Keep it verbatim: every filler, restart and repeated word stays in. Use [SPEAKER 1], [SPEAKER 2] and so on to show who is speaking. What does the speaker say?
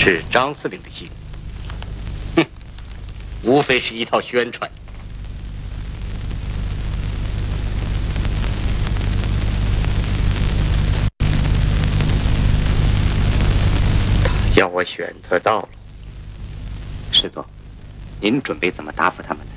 [SPEAKER 1] 是张司令的信。哼，无非是一套宣传。他要我选，他到了。
[SPEAKER 2] 师座，您准备怎么答复他们呢？